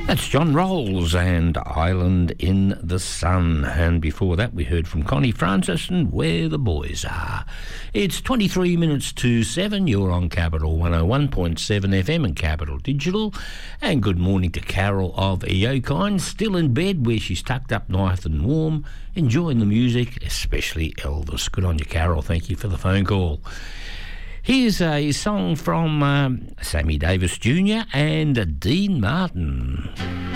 That's John Rolls and Island in the Sun. And before that, we heard from Connie Francis and Where the Boys Are. It's 23 minutes to 7. You're on Capital 101.7 FM and Capital Digital. And good morning to Carol of Eokine, still in bed where she's tucked up nice and warm, enjoying the music, especially Elvis. Good on you, Carol. Thank you for the phone call. Here's a song from Sammy Davis Jr. and Dean Martin.